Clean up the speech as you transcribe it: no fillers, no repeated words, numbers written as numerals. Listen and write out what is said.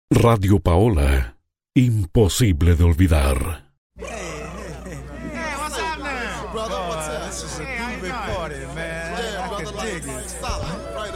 Radio Paola, imposible de olvidar. Hey, what's up now? Brother, what's up? This is a groovy party, man. Yeah, I brother, can like, dig it. stop. Right